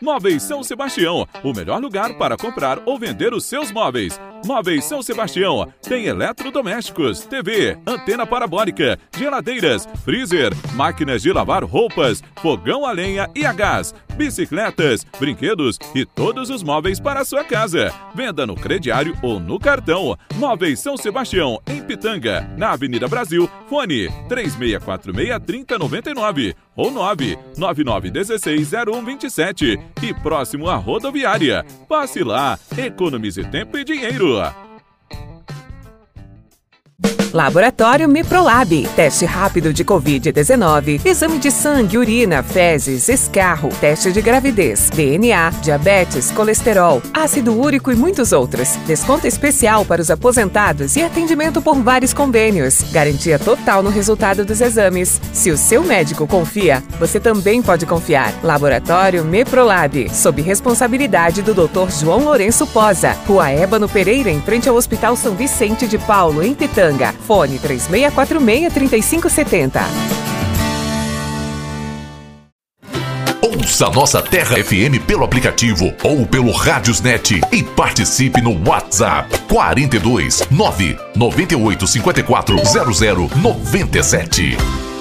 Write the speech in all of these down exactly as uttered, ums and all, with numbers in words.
Móveis São Sebastião, o melhor lugar para comprar ou vender os seus móveis. Móveis São Sebastião tem eletrodomésticos, T V, antena parabólica, geladeiras, freezer, máquinas de lavar roupas, fogão a lenha e a gás, bicicletas, brinquedos e todos os móveis para a sua casa. Venda no crediário ou no cartão. Móveis São Sebastião, em Pitanga, na Avenida Brasil. Fone três seis quatro seis, três zero nove nove ou nove nove nove um seis zero um dois sete e próximo à rodoviária. Passe lá, economize tempo e dinheiro. Laboratório Miprolab. Teste rápido de covid dezenove, exame de sangue, urina, fezes, escarro, teste de gravidez, D N A, diabetes, colesterol, ácido úrico e muitos outros. Desconto especial para os aposentados e atendimento por vários convênios. Garantia total no resultado dos exames. Se o seu médico confia, você também pode confiar. Laboratório Miprolab, sob responsabilidade do doutor João Lourenço Posa. Rua Ébano Pereira, em frente ao Hospital São Vicente de Paulo, em Pitanga. Fone três seis quatro seis, três cinco sete zero. Ouça nossa Terra F M pelo aplicativo ou pelo Radiosnet e participe no WhatsApp quarenta e dois, nove nove oito cinco quatro, zero zero nove sete.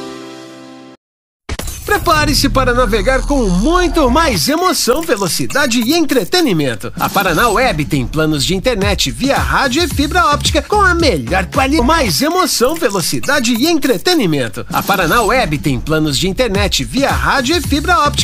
Prepare-se para navegar com muito mais emoção, velocidade e entretenimento. A Paraná Web tem planos de internet via rádio e fibra óptica com a melhor qualidade, mais emoção, velocidade e entretenimento. A Paraná Web tem planos de internet via rádio e fibra óptica